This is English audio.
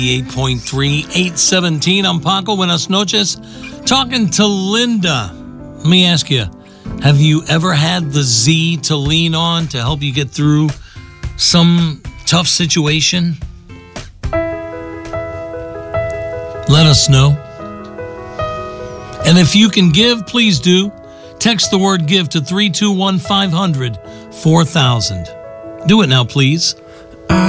8.3, 817. I'm Paco. Buenas noches. Talking to Linda. Let me ask you, have you ever had the Z to lean on to help you get through some tough situation? Let us know. And if you can give, please do. Text the word give to 321-500-4000. Do it now, please.